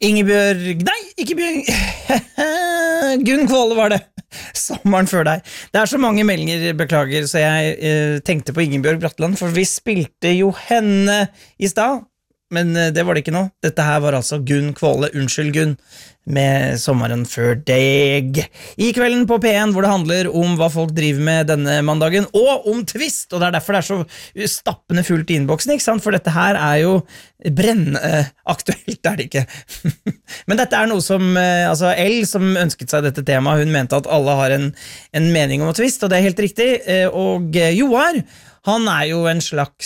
Ingebjørg, nei, ikke Bjørg Gunn Kvåle var det Sommeren før deg Det så mange meldinger, beklager Så jeg tenkte på Ingebjørg Bratland For vi spilte jo henne i stad Men det var det ikke nå Dette her var altså Gunn Kvåle, unnskyld Gunn Med sommeren før deg I kvelden på P1 hvor det handler om Hva folk driver med denne mandagen Og om twist, og det derfor det så stappende fullt I innboksen, ikke sant? For dette her jo brennaktuelt det ikke Men dette noe som altså Elle som ønsket seg dette temaet Hun mente at alle har en mening om twist Og det helt riktig Og Joar han jo en slags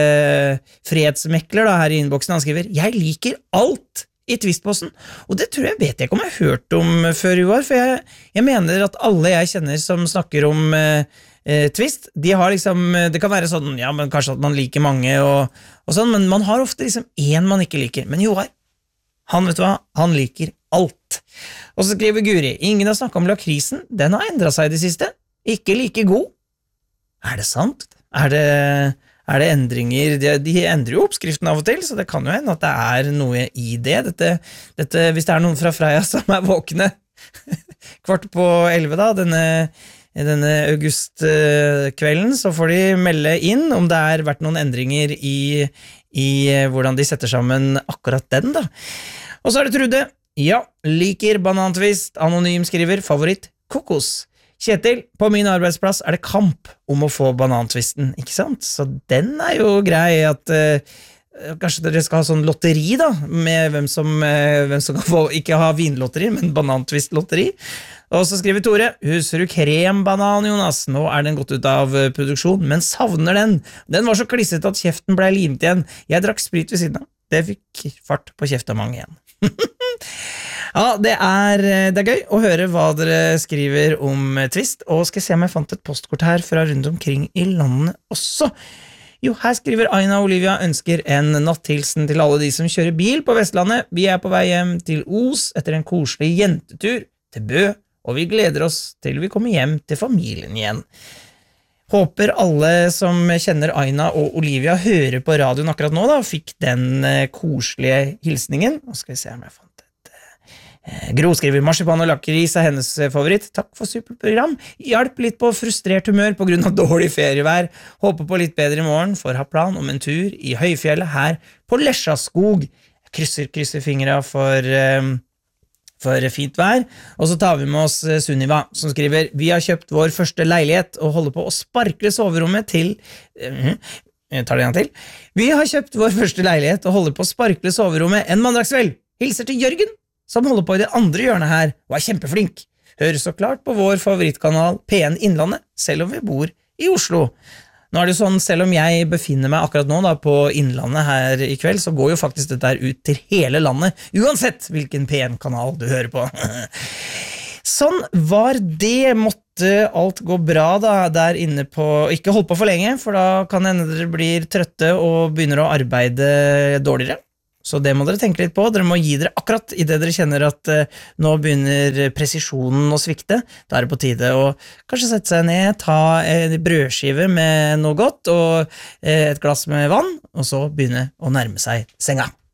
fredsmekler da, her I innboksen Han skriver Jeg liker alt I Twistposten Og det tror jeg vet jeg ikke om jeg har hørt om før Joar For jeg mener at alle jeg kjenner som snakker om twist, de har liksom, det kan være sånn, ja, men kanskje at man liker mange og sånn, men man har ofte liksom en man ikke liker, men Joar, han vet du hva, han liker alt. Og så skriver Guri, ingen har snakket om lakrisen, den har endret seg I det siste, ikke like god. Det sant? Det endringer, de endrer jo oppskriften av og til, så det kan jo hende at det noe I det. Dette, hvis det noen fra Freia som våkne 11:15 da, denne augustkvelden, så får de melde inn om det vært noen endringer I hvordan de setter sammen akkurat den da. Og så det Trude, ja, liker banantvist, anonym skriver, favoritt, kokos. Kjetil, på min arbeidsplass det kamp om å få banantvisten, ikke sant? Så den jo grei at kanskje dere skal ha sånn lotteri da, med hvem som kan få, ikke ha vinlotteri, men banantvistlotteri. Og så skriver Tore, husker du krembanan, Jonas? Nå den gått ut av produksjon, men savner den. Den var så klisset at kjeften ble limt igjen. Jeg drakk sprit ved siden av. Det fikk fart på kjeftamang igjen. Ja, det gøy å høre hva dere skriver om twist, og skal se om jeg fant et postkort her fra rundt omkring I landet også. Jo, her skriver Aina Olivia ønsker en natthilsen til alle de som kjører bil på Vestlandet. Vi på vei hjem til Os etter en koselig jentetur til Bø, og vi gleder oss til vi kommer hjem til familien igjen. Håper alle som kjenner Aina og Olivia hører på radioen akkurat nå da, fikk den koselige hilsningen. Nå skal vi se om jeg fant Gro skriver, marsipan og lakris hennes favoritt. Takk for superprogram. Hjelp litt på frustrert humør på grunn av dårlig ferievær. Håper på litt bedre I morgen for å ha plan om en tur I høyfjellet her på Lesjaskog. Jeg krysser fingrene for fint vær. Og så tar vi med oss Sunniva, som skriver, vi har kjøpt vår første leilighet og holder på å sparkle soverommet til... Jeg tar det igjen til. Vi har kjøpt vår første leilighet og holder på å sparkle soverommet en mandagskveld. Hilser til Jørgen, som holder på I det andre hjørnet her, og kjempeflink. Hører så klart på vår favorittkanal P1 Innlandet, selv om vi bor I Oslo. Nå det jo sånn, selv om jeg befinner meg akkurat nå da, på Innlandet her I kveld, så går jo faktisk dette ut til hele landet, uansett hvilken P1-kanal du hører på. Sånn var det, måtte alt gå bra da, der inne på, ikke hold på for lenge, for da kan hende dere blir trøtte og begynner å arbeide dårligere. Så det må dere tenke litt på, dere må gi dere akkurat I det dere kjenner at nå begynner presisjonen å svikte, da det på tide å kanskje sette seg ned, ta en brødskive med noe godt og et glass med vann, og så begynne å nærme seg senga.